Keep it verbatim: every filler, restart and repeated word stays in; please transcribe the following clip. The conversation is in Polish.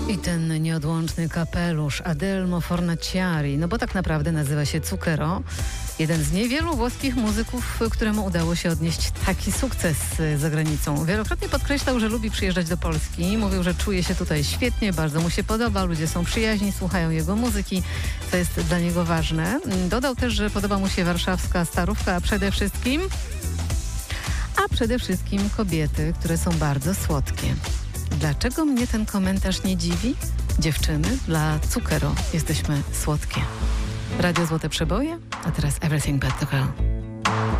I ten nieodłączny kapelusz Adelmo Fornaciari, no bo tak naprawdę nazywa się Zucchero. Jeden z niewielu włoskich muzyków, któremu udało się odnieść taki sukces za granicą. Wielokrotnie podkreślał, że lubi przyjeżdżać do Polski. Mówił, że czuje się tutaj świetnie, bardzo mu się podoba, ludzie są przyjaźni, słuchają jego muzyki, to jest dla niego ważne. Dodał też, że podoba mu się warszawska starówka, a przede wszystkim, a przede wszystkim kobiety, które są bardzo słodkie. Dlaczego mnie ten komentarz nie dziwi? Dziewczyny, dla Zucchero jesteśmy słodkie. Radio Złote Przeboje, a teraz Everything But The Girl.